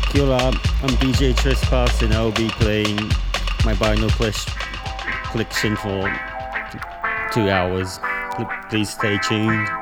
Kia ora, I'm DJ Trespass and I'll be playing my vinyl collection for 2 hours. Please stay tuned.